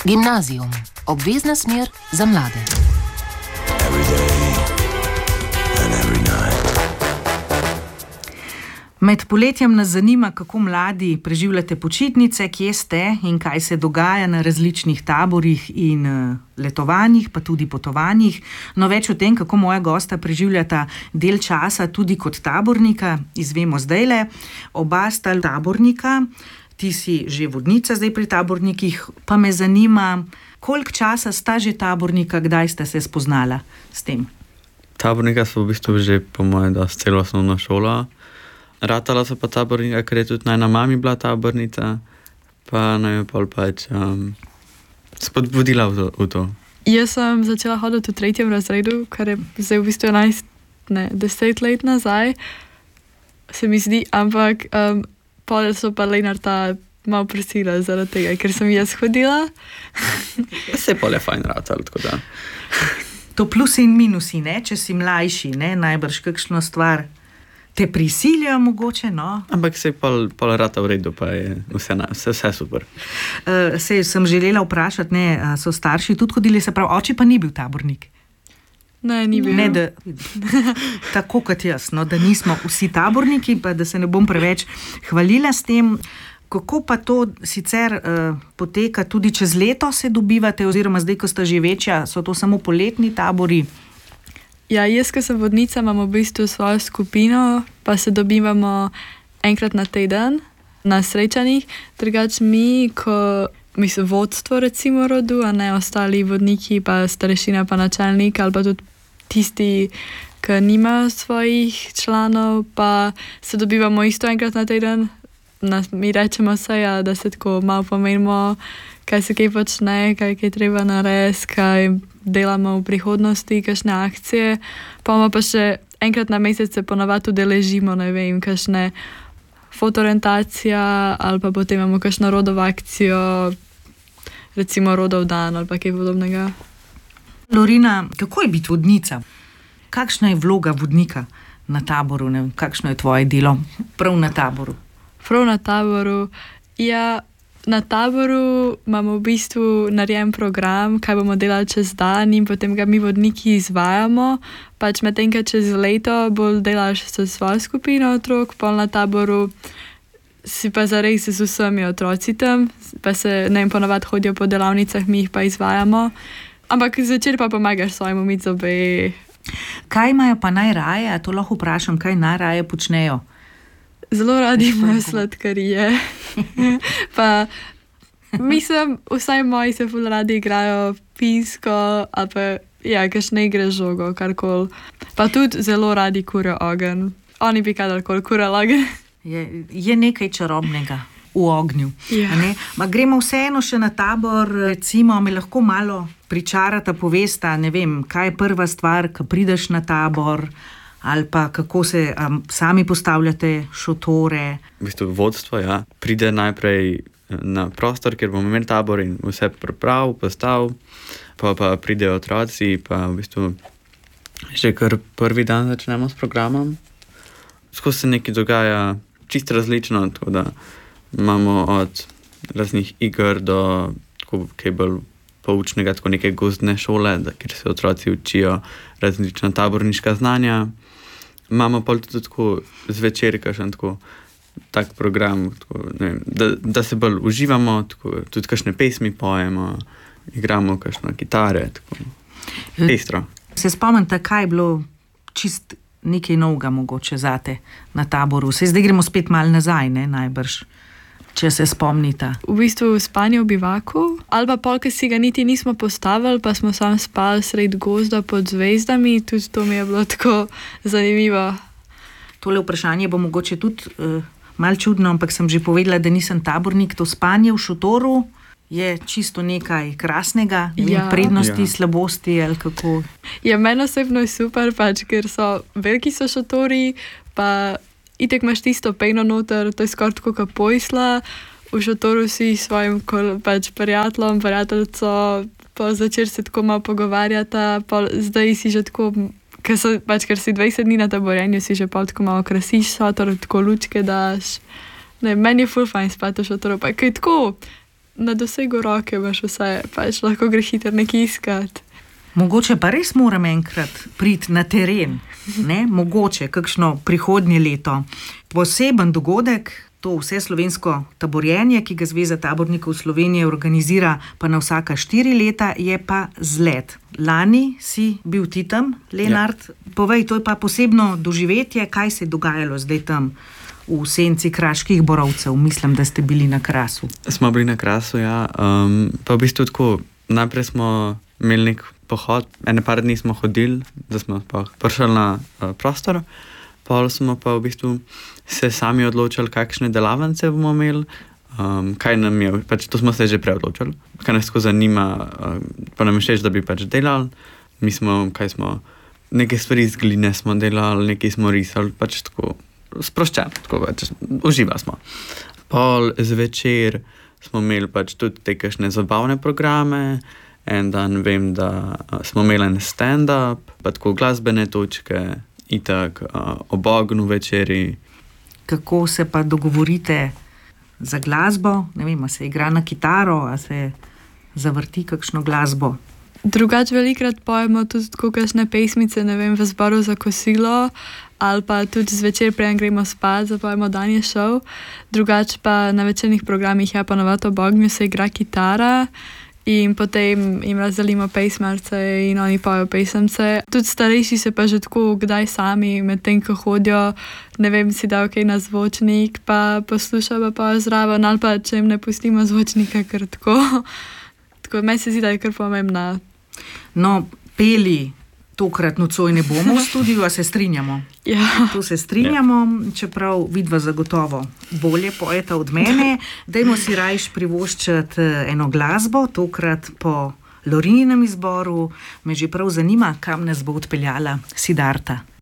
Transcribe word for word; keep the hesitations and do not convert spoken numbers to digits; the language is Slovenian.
Gimnazijum. Obvezna smer za mlade. Med poletjem nas zanima, kako mladi preživljate počitnice, kje ste in kaj se dogaja na različnih taborih in letovanjih, pa tudi potovanjih. No, več o tem, kako moja gosta preživljata del časa tudi kot tabornika, izvemo zdajle. Oba sta tabornika, ti si že vodnica zdaj pri tabornikih, pa me zanima, koliko časa sta že tabornika, kdaj sta se spoznala s tem? Tabornika so v bistvu že po moje dosti celo osnovno šolo. Ratala so pa tabornika, ker je tudi najna mami bila tabornica, pa naj jo pol pač um, spodbudila v to, v to. Jaz sem začela hoditi v tretjem razredu, kar je zdaj v bistvu enajst, ne, deset let nazaj, se mi zdi, ampak um, pol so pa Lenarta malo prisila zaradi tega, ker sem jaz hodila. Se je pol je fajn ratal, tako da. To plusi in minusi, ne, če si mlajši, ne, najbrž kakšno stvar te prisiljajo mogoče, no. Ampak se je pol, pol rata v redu, pa je vse, vse, vse super. Uh, se sem želela vprašati, ne, so starši tudi hodili, se pravi, oči pa ni bil tabornik? Ne, ni bil. Ne, da, tako kot jaz, no, da nismo vsi taborniki, pa da se ne bom preveč hvalila s tem. Kako pa to sicer uh, poteka, tudi čez leto se dobivate, oziroma zdaj, ko ste že večja, so to samo poletni tabori? Ja, jaz, ko sem vodnica, imamo v bistvu svojo skupino, pa se dobivamo enkrat na teden na srečanjih. Drugač mi, ko mislim vodstvo recimo rodu, a ne ostali vodniki, pa starešina, pa načelnik, ali pa tudi tisti, ki nimajo svojih članov, pa se dobivamo isto enkrat na teden. Nas, mi rečemo se, ja, da se tako malo pomenimo, kaj se kaj počne, kaj je treba narediti, kaj delamo v prihodnosti, kakšne akcije. Pa imamo pa še enkrat na mesec se ponavadi udeležimo, ne vem, kakšne fotoorientacija ali pa potem imamo kakšno rodov akcijo, recimo rodov dan ali pa kaj podobnega. Lorina, kako je biti vodnica? Kakšna je vloga vodnika na taboru? Ne? Kakšno je tvoje delo prav na taboru? Prav na taboru? Ja, na taboru imamo v bistvu narejen program, kaj bomo delali čez dan in potem ga mi vodniki izvajamo. Pač medtem, ker čez leto bolj delaš s svojo skupino otrok, pol na taboru si pa zares z vsemi otroci tam, pa se ne vem, ponavadi hodijo po delavnicah, mi jih pa izvajamo. Ampak zvečer pa pomagaš svojim umiti zobe. Kaj imajo pa najraje? To lahko vprašam, kaj najraje počnejo? Zelo radi imajo sladkarije. Pa mislim, vsaj moji se ful radi igrajo pinsko, ali pa ja, kakšne igre žogo, karkoli. Pa tudi zelo radi kurijo ogenj. Oni bi kadarkoli kurili ogenj. Je, je nekaj čarobnega v ognju. Ja. Ma gremo vseeno še na tabor, recimo, me lahko malo pričarata, povesta, ne vem, kaj je prva stvar, ko prideš na tabor, ali pa kako se um, sami postavljate šotore. V bistvu vodstvo, ja, pride najprej na prostor, kjer bomo imeli tabor in vse priprav, postav, pa pa pridejo otroci, pa v bistvu že kar prvi dan začnemo s programom. Skozi se nekaj dogaja čisto različno, tako da imamo od raznih iger do tako, kaj bolj poučnega, tako neke gozdne šole, da, kjer se otroci učijo različna taborniška znanja. Imamo pa tudi tako zvečer, kakšen tako tak program, tako, ne vem, da, da se bolj uživamo, tako, tudi kakšne pesmi pojemo, igramo kakšno kitare, tako pestro. Se spomnite, kaj je bilo čist nekaj novega mogoče zate na taboru? Se zdaj gremo spet malo nazaj, ne, najbrž, če se spomnite. V bistvu spanje v bivaku, ali pa pol, ki si ga niti nismo postavili, pa smo sam spali sred gozda pod zvezdami, tudi to mi je bilo tako zanimivo. Tole vprašanje bo mogoče tudi uh, malo čudno, ampak sem že povedala, da nisem tabornik. To spanje v šotoru je čisto nekaj krasnega, ja. Prednosti, ja. Slabosti ali kako? Ja, meni osebno je super, pač, ker so veliki so šotori, pa itek imaš tisto pejno noter, to je skoraj tako kot pojsla. V šotoru si s svojim pač, prijateljem, prijateljco, pa začer se tako malo pogovarjata, pa zdaj si že tako, ker, so, pač, ker si dvajset dni na taborjenju, si že pa tako malo krasiš šotor, tako lučke daš. Ne, meni je ful fajn spati v šotoru, pa kaj tako, na dosegu roke imaš vse, pač lahko gre hitro nekaj iskati. Mogoče pa res moram enkrat priti na teren, ne? Mogoče kakšno prihodnje leto. Poseben dogodek, to vse slovensko taborjenje, ki ga Zveza tabornikov Slovenije organizira pa na vsaka štiri leta, je pa Zlet. Lani si bil ti tam, Lenart. Ja. Povej, to je pa posebno doživetje, kaj se je dogajalo zdaj tam v senci kraških borovcev. Mislim, da ste bili na Krasu. Smo bili na Krasu, ja. Um, pa v bistvu tako, najprej smo imeli nek pohod, ene par dni smo hodili, da smo pa prišli na uh, prostor, pol smo pa v bistvu se sami odločili, kakšne delavnice bomo imeli, um, kaj nam je, pač to smo se že prej odločili, kaj nas tako zanima, uh, pa nam je všeč, da bi pač delali, mi smo, kaj smo, neke stvari iz gline smo delali, nekaj smo risali, pač tako sproščeno, tako pač uživali smo. Pol zvečer smo imeli pač tudi te kakšne zabavne programe. En dan vem, da smo imeli en stand-up, pa tako glasbene točke, itak uh, ob ognju večeri. Kako se pa dogovorite za glasbo? Ne vem, a se igra na kitaro, a se zavrti kakšno glasbo? Drugač velikrat pojemo tudi tako kakšne pesmice, ne vem, v zboru za kosilo, ali pa tudi zvečer preden gremo spat, zapojemo Dan je šel. Drugač pa na večernih programih, ja, ponovadi ob ognju se igra kitara, in potem jim razdelimo pesmarce in oni pojo pesemce. Tudi starejši se pa že tako kdaj sami, med tem, ko hodijo, ne vem, si dajo kaj na zvočnik, pa poslušajo pa pojo zraven, ali pa če jim ne pustimo zvočnika, ker tako. Tako, meni se zdi, da je kar pomembna. No, peli tokrat nocoj ne bomo v studiu, a se strinjamo? Ja. To se strinjamo, čeprav vidva zagotovo bolje pojeta od mene. Dajmo si rajš privoščiti eno glasbo, tokrat po Lorininem izboru. Me že prav zanima, kam nas bo odpeljala Siddharta.